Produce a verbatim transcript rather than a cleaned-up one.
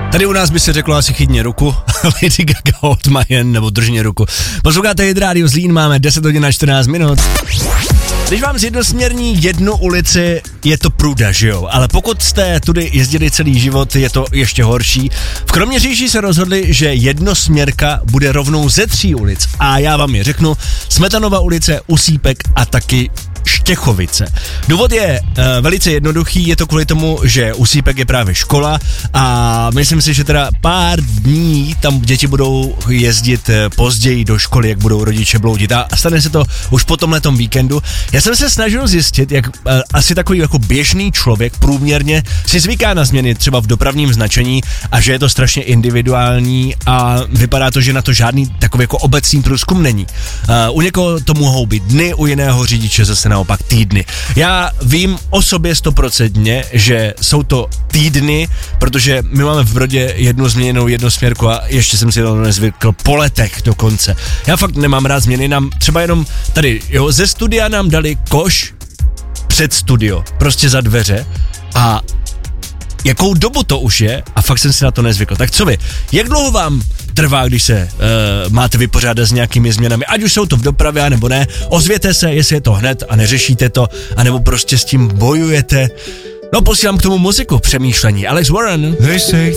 Tady u nás by se řeklo asi chytně ruku, Lady Gaga, Hold My Hand, nebo držně ruku. Posloucháte Hit Radio Zlín, máme deset hodin a čtrnáct minut. Když vám zjednosměrní jednu ulici, je to průda, že jo? Ale pokud jste tudy jezdili celý život, je to ještě horší. V Kroměříži se rozhodli, že jednosměrka bude rovnou ze tří ulic. A já vám je řeknu, Smetanova ulice, Usípek a taky Štěchovice. Důvod je uh, velice jednoduchý, je to kvůli tomu, že Usípek je právě škola a myslím si, že teda pár dní tam děti budou jezdit později do školy, jak budou rodiče bloudit a stane se to už po tomhletom víkendu. Já jsem se snažil zjistit, jak uh, asi takový jako běžný člověk průměrně si zvyká na změny třeba v dopravním značení a že je to strašně individuální a vypadá to, že na to žádný takový jako obecný průzkum není. Uh, u někoho to mohou být dny, u jiného řidiče zase naopak týdny. Já vím o sobě stoprocentně, že jsou to týdny, protože my máme v Brodě jednu změněnou jednosměrku a ještě jsem si to nezvykl po letech dokonce. Já fakt nemám rád změny, nám třeba jenom tady, jo, ze studia nám dali koš před studio, prostě za dveře a jakou dobu to už je a fakt jsem si na to nezvykl. Tak co vy? Jak dlouho vám trvá, když se uh, máte vypořádat s nějakými změnami, ať už jsou to v dopravě, nebo ne? Ozvěte se, jestli je to hned a neřešíte to, anebo prostě s tím bojujete. No, posílám k tomu muziku, přemýšlení. Alex Warren. They say